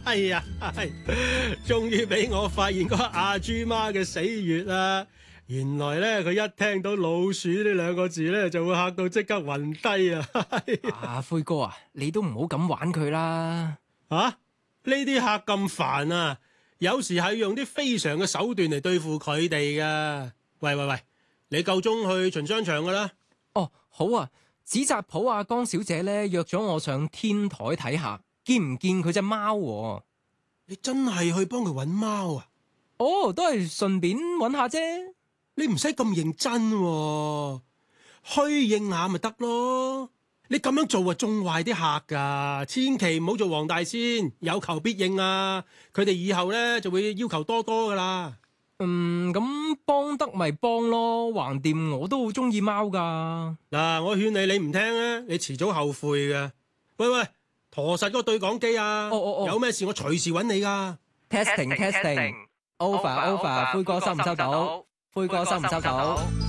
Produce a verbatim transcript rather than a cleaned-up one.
哎呀，終於俾我發現嗰阿豬媽嘅死穴啦！原來咧佢一聽到老鼠呢兩個字咧，就會嚇到即刻暈低啊！ 啊，灰哥啊，你都唔好咁玩佢啦！ 吓、啊，呢啲客咁煩啊，有時係用啲非常嘅手段嚟對付佢哋噶。喂喂喂，你夠鐘去巡商場噶啦？ 哦，好啊，紙紮鋪阿江小姐咧約咗我上天台睇下，見唔見佢隻貓喎？ 你真係去幫佢搵貓啊？ 哦，都係順便搵下啫。 你唔使咁認真喎，虛應下咪得咯。你咁樣做啊，縱壞啲客噶，千祈唔好做黃大仙，有求必應啊！佢哋以後咧就會要求多多噶啦。 嗯，咁幫得咪幫咯，橫掂我都好中意貓噶。 嗱，我勸你，你唔聽咧，你遲早後悔嘅。喂喂，陀實個對講機啊！ 哦哦哦， 有咩事我隨時揾你噶。 Testing testing，over over，灰哥收唔收到？灰哥收唔收到？